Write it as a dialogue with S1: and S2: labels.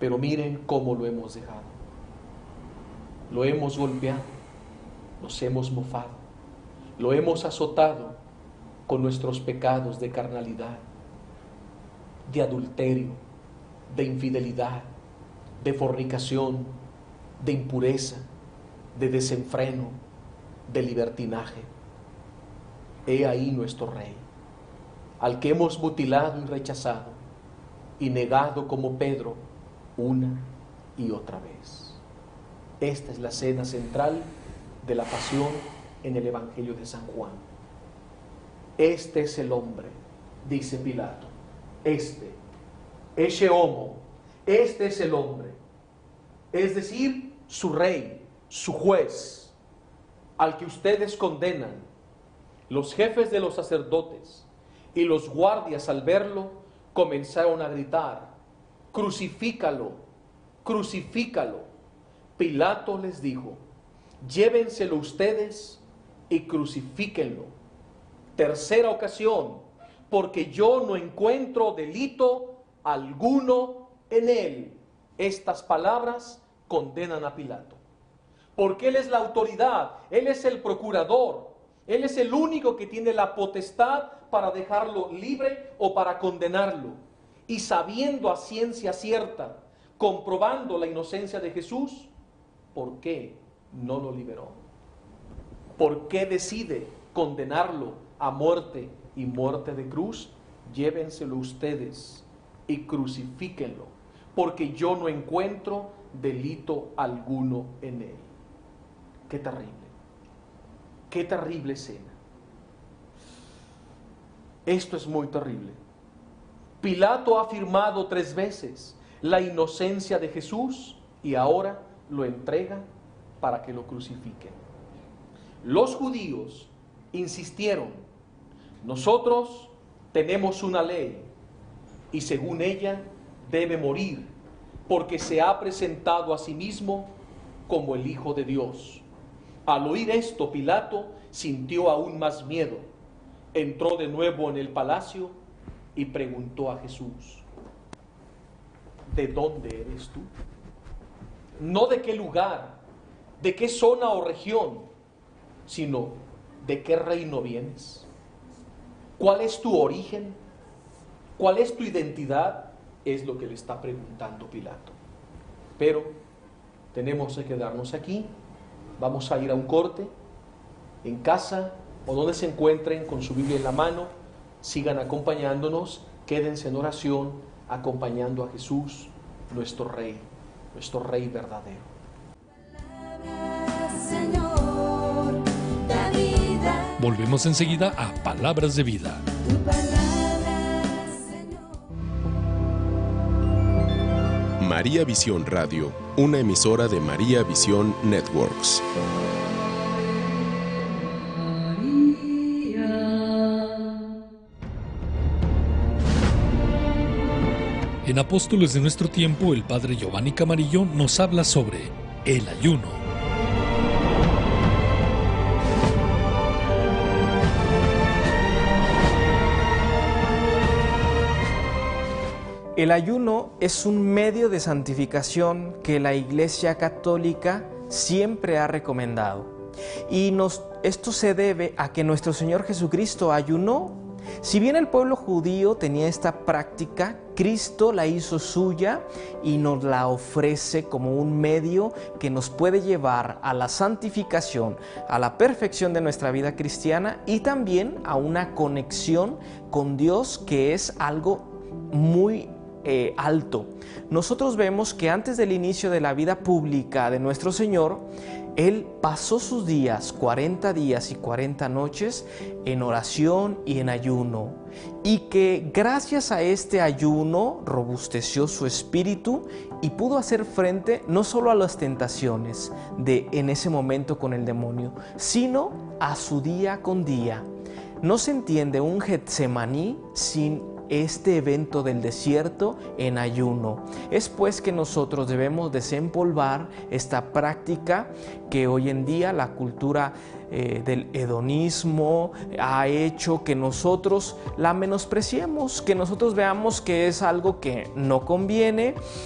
S1: Pero miren cómo lo hemos dejado. Lo hemos golpeado, nos hemos mofado, lo hemos azotado con nuestros pecados de carnalidad, de adulterio, de infidelidad, de fornicación, de impureza, de desenfreno, de libertinaje. He ahí nuestro Rey, al que hemos mutilado y rechazado y negado como Pedro una y otra vez. Esta es la escena central de la pasión en el Evangelio de San Juan. Este es el hombre, dice Pilato, ese homo, este es el hombre, es decir, su rey, su juez, al que ustedes condenan. Los jefes de los sacerdotes y los guardias al verlo comenzaron a gritar: crucifícalo, crucifícalo. Pilato les dijo: llévenselo ustedes y crucifíquenlo. Tercera ocasión, porque yo no encuentro delito alguno en él. Estas palabras condenan a Pilato, porque él es la autoridad, él es el procurador, él es el único que tiene la potestad para dejarlo libre o para condenarlo. Y sabiendo a ciencia cierta, comprobando la inocencia de Jesús, ¿por qué no lo liberó? ¿Por qué decide condenarlo a muerte y muerte de cruz? Llévenselo ustedes y crucifíquenlo, porque yo no encuentro delito alguno en él. Qué terrible escena. Esto es muy terrible. Pilato ha afirmado 3 veces la inocencia de Jesús y ahora lo entrega para que lo crucifiquen. Los judíos insistieron: nosotros tenemos una ley y según ella debe morir porque se ha presentado a sí mismo como el Hijo de Dios. Al oír esto, Pilato sintió aún más miedo. Entró de nuevo en el palacio y preguntó a Jesús: ¿de dónde eres tú? No de qué lugar, de qué zona o región, sino de qué reino vienes. ¿Cuál es tu origen? ¿Cuál es tu identidad? Es lo que le está preguntando Pilato. Pero tenemos que quedarnos aquí. Vamos a ir a un corte. En casa o donde se encuentren con su Biblia en la mano, sigan acompañándonos, quédense en oración, acompañando a Jesús, nuestro Rey verdadero.
S2: Volvemos enseguida a Palabras de Vida.
S3: María Visión Radio, una emisora de María Visión Networks.
S2: En Apóstoles de nuestro tiempo, el padre Giovanni Camarillo nos habla sobre el ayuno.
S4: El ayuno es un medio de santificación que la Iglesia Católica siempre ha recomendado. Y esto se debe a que nuestro Señor Jesucristo ayunó. Si bien el pueblo judío tenía esta práctica, Cristo la hizo suya y nos la ofrece como un medio que nos puede llevar a la santificación, a la perfección de nuestra vida cristiana y también a una conexión con Dios, que es algo muy alto. Nosotros vemos que antes del inicio de la vida pública de nuestro Señor, Él pasó sus días, 40 días y 40 noches, en oración y en ayuno, y que gracias a este ayuno robusteció su espíritu y pudo hacer frente no solo a las tentaciones en ese momento con el demonio, sino a su día con día. No se entiende un Getsemaní sin este evento del desierto en ayuno. Es pues que nosotros debemos desempolvar esta práctica que hoy en día la cultura del hedonismo ha hecho que nosotros la menospreciemos, que nosotros veamos que es algo que no conviene